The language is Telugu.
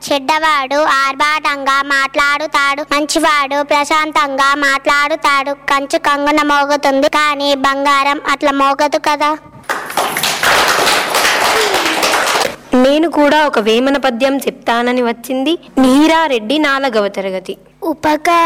చెడ్డవాడు ఆర్భాటంగా మాట్లాడుతాడు, మంచివాడు ప్రశాంతంగా మాట్లాడుతాడు. కంచు కంగున మోగుతుంది కానీ బంగారం అట్లా మోగదు కదా. నేను కూడా ఒక వేమన పద్యం చెప్తానని వచ్చింది నీరారెడ్డి 4వ తరగతి.